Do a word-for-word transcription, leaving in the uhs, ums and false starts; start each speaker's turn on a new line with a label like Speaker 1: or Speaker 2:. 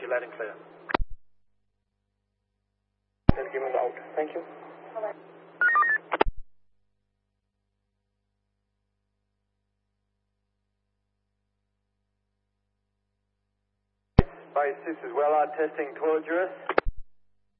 Speaker 1: Roger, loud and clear.
Speaker 2: Give us out. Thank you. Base, this is Wellard testing Claudius.